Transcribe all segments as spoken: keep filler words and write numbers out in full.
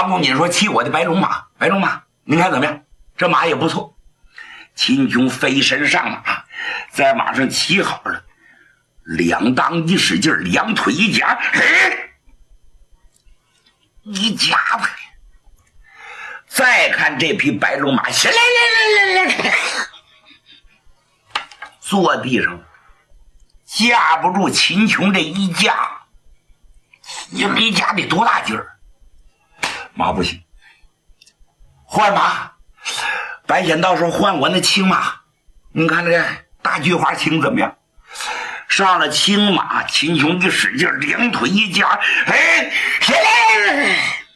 王公瑾说：“骑我的白龙马，白龙马，您看怎么样？这马也不错。”秦琼飞身上马，在马上骑好了，两裆一使劲，两腿一夹，嘿，一夹吧。再看这匹白龙马，来来来来来来，坐地上，架不住秦琼这一夹，一一夹得多大劲儿？马不行，换马。白显道说：“换我那青马，您看这大菊花青怎么样？”上了青马，秦琼一使劲，两腿一夹，哎，起来！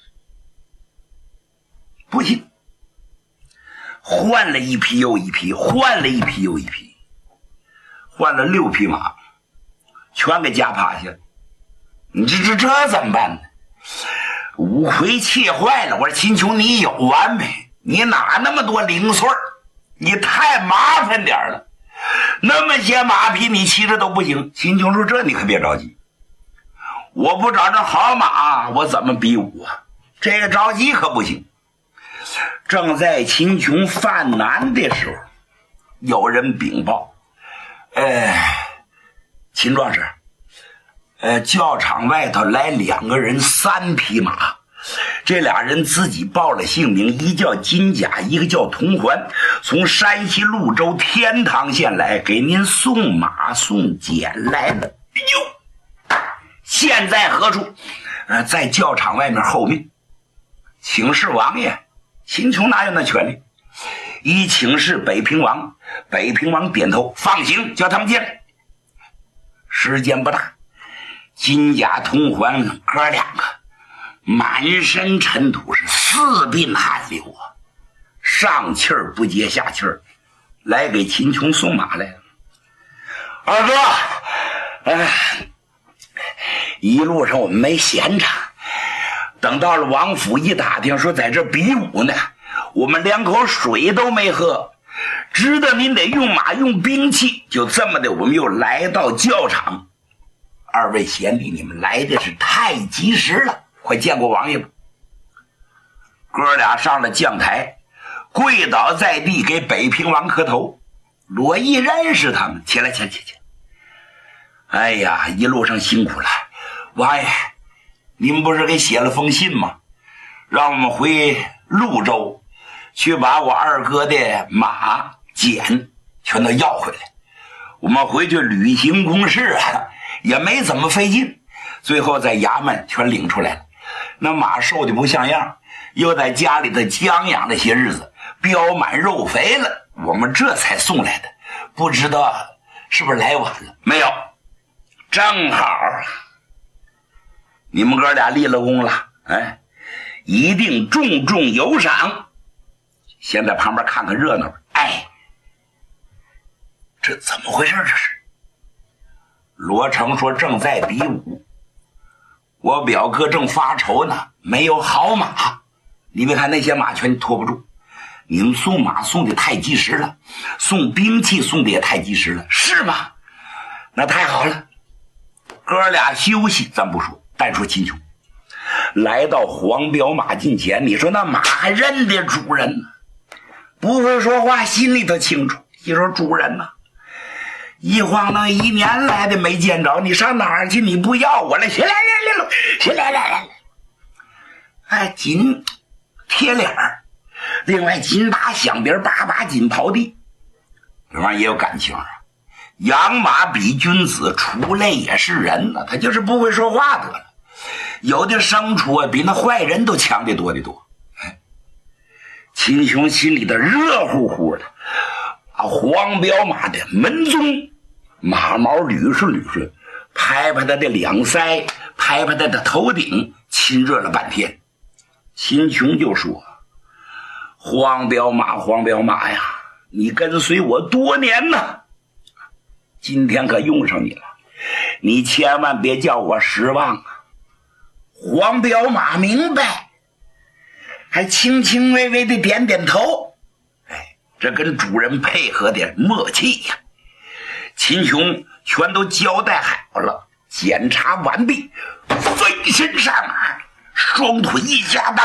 不行，换了一匹又一匹，换了一匹又一匹，换了六匹马，全给夹趴下。你这这这怎么办呢？五魁气坏了，我说秦琼，你有完没？你哪那么多零碎儿？你太麻烦点了，那么些马匹你骑着都不行。秦琼说：“这你可别着急，我不找着好马，我怎么比武啊？这个着急可不行。”正在秦琼犯难的时候，有人禀报：“呃，秦壮士，呃，教场外头来两个人，三匹马。”这俩人自己报了姓名，一叫金甲，一个叫童环，从山西潞州天堂县来，给您送马送简来了。哎呦，现在何处？呃，在教场外面候命，请示王爷。秦琼哪有那权利？一请示北平王，北平王点头，放行，叫他们进来。时间不大，金甲童环哥两个满身尘土，是四鬓汗流啊，上气儿不接下气儿，来给秦琼送马来了。二哥，哎，一路上我们没闲着，等到了王府一打听，说在这比武呢，我们连口水都没喝，知道您得用马用兵器，就这么的，我们又来到教场。二位贤弟，你们来的是太及时了。快见过王爷吧！哥俩上了将台，跪倒在地，给北平王磕头。罗毅认识他们，起来，起来，起来！哎呀，一路上辛苦了，王爷，你们不是给写了封信吗？让我们回潞州去把我二哥的马简全都要回来。我们回去履行公事啊，也没怎么费劲，最后在衙门全领出来了。那马瘦的不像样，又在家里头将养了些日子，膘满肉肥了，我们这才送来的。不知道是不是来晚了？没有，正好啊！你们哥俩立了功了，哎，一定重重有赏。先在旁边看看热闹。哎，这怎么回事？这是罗成说正在比武，我表哥正发愁呢，没有好马。你别看那些马全拖不住，你们送马送的太及时了，送兵器送的也太及时了，是吗？那太好了。哥俩休息咱不说，单说秦琼来到黄骠马近前，你说那马还认得主人呢，不会说话，心里头清楚。你说主人呢，一晃那一年来的没见着，你上哪儿去？你不要我了，起来来来来，起来来来，哎，紧贴脸儿，另外紧打响鞭，叭叭紧刨地，这玩意儿也有感情啊。养马比君子，畜类也是人呢，他就是不会说话得了。有的牲畜啊，比那坏人都强得多得多。哎，秦琼心里的热乎乎的，啊，黄骠马的门宗，马毛捋顺捋顺，拍拍他的两腮，拍拍他的头顶，亲热了半天。秦琼就说：“黄骠马，黄骠马呀，你跟随我多年呢，今天可用上你了，你千万别叫我失望啊！”黄骠马明白，还轻轻微微的点点头。哎，这跟主人配合的默契呀！秦琼全都交代好了，检查完毕，飞身上马，双腿一夹